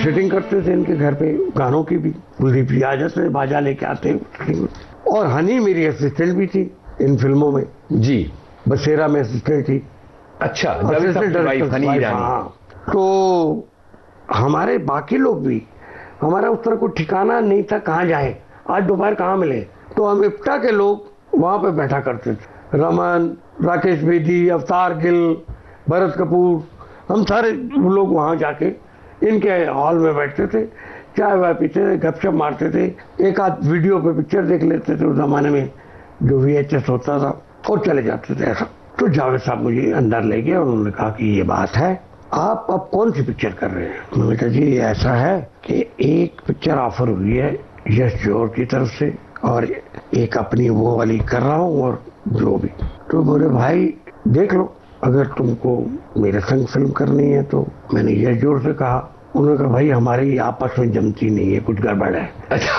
Setting करते थे इनके घर पे गानों की भी। कुलदीप यादव से बाजा लेके आते, और हनी मेरी असिस्टेंट भी थी इन फिल्मों में जी। बसेरा में असिस्टेंट थी। अच्छा, जावेद साहब की वाइफ हनी ईरानी। हाँ, तो हमारे बाकी लोग भी, हमारा उस तरह कोई ठिकाना नहीं था कहाँ जाए, आज दोपहर कहाँ मिले, तो हम इप्टा के लोग वहां पे बैठा करते थे। रमन, राकेश बेदी, अवतार गिल, भरत कपूर, हम सारे लोग वहां जाके इनके हॉल में बैठते थे, चाय वाय पीते थे, गपशप मारते थे, एक आध वीडियो पे पिक्चर देख लेते थे उस जमाने में जो VHS होता था, और चले जाते थे ऐसा। तो जावेद साहब मुझे अंदर ले गए और उन्होंने कहा कि ये बात है, आप अब कौन सी पिक्चर कर रहे हैं? मैंने कहा जी ऐसा है कि एक पिक्चर ऑफर हुई है यश जौहर की तरफ से, और एक अपनी वो वाली कर रहा हूँ, और जो भी। तो बोले भाई देख लो, अगर तुमको मेरे संग फिल्म करनी है तो। मैंने यश जौहर से कहा, उन्होंने कहा भाई हमारी आपस में जमती नहीं है, कुछ गड़बड़ है।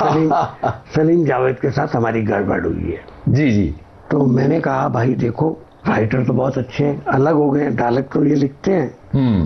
सलीम जावेद के साथ हमारी गड़बड़ हुई है। जी जी। तो मैंने कहा भाई देखो, राइटर तो बहुत अच्छे हैं, अलग हो गए, डायलॉग तो ये लिखते हैं,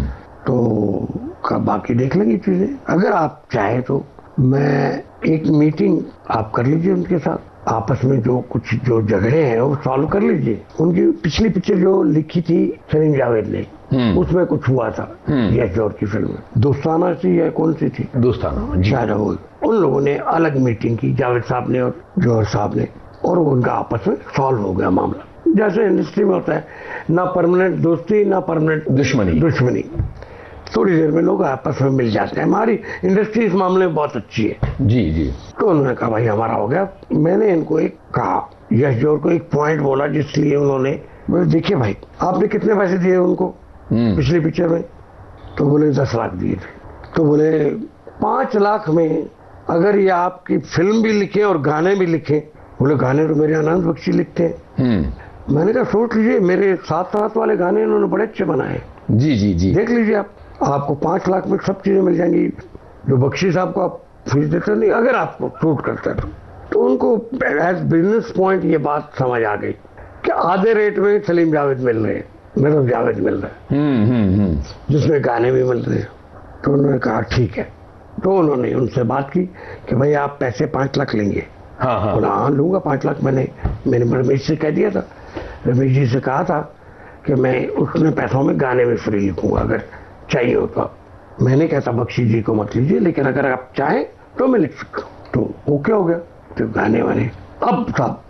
तो बाकी देख लेंगे चीजें, अगर आप चाहे तो मैं एक मीटिंग आप कर लीजिए उनके साथ, आपस में जो कुछ जो झगड़े हैं वो सॉल्व कर लीजिए। उनकी पिछली पिक्चर जो लिखी थी सलीम जावेद ने, उसमें कुछ हुआ था यश जौहर की फिल्म में, दोस्ताना सी या कौन सी थी, दोस्ताना शायद वो। उन लोगों ने अलग मीटिंग की, जावेद साहब ने और जौहर साहब ने, और उनका आपस में सॉल्व हो गया मामला। जैसे इंडस्ट्री में होता है, ना परमानेंट दोस्ती ना परमानेंट दुश्मनी, थोड़ी देर में लोग आपस में मिल जाते हैं। हमारी इंडस्ट्री इस मामले में बहुत अच्छी है। जी जी। तो उन्होंने कहा भाई हमारा हो गया। मैंने इनको एक कहा, यश जौहर को एक पॉइंट बोला जिसलिए उन्होंने, बोले देखिए भाई आपने कितने पैसे दिए उनको पिछली पिक्चर में? तो बोले 10 लाख दिए थे। तो बोले 5 लाख में अगर ये आपकी फिल्म भी लिखे और गाने भी लिखे? बोले गाने तो मेरे आनंद बख्शी लिखते हैं। मैंने कहा सोच लीजिए, मेरे साथ वाले गाने इन्होंने बड़े अच्छे बनाए। जी जी जी। देख लीजिए आपको 5 लाख में सब चीजें मिल जाएंगी, जो बख्शी साहब को आप फीस देते नहीं, अगर आपको सूट करता है तो उनको एज बिजनेस पॉइंट ये बात समझ आ गई कि आधे रेट में सलीम जावेद मिल रहे हैं, मेरा जावेद मिल रहा है, जिसमें गाने भी मिल रहे हैं। तो उन्होंने कहा ठीक है। तो उन्होंने उनसे बात की कि भाई आप पैसे 5 लाख लेंगे? हाँ लूंगा 5 लाख। मैंने रमेश से कह दिया था, रमेश जी से कहा था कि मैं उतने पैसों में गाने में फ्री लिखूंगा, अगर चाहिए हो तो। मैंने कहता बख्शी जी को मत लीजिए, लेकिन अगर आप चाहें तो मैं लिख सकता हूँ। तो ओके हो गया। तो गाने वाने अब साहब